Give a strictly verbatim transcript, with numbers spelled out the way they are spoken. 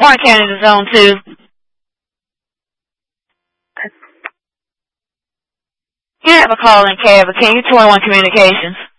Warren County to Zone two. You have a call in Cabot. Can you twenty-one Communications?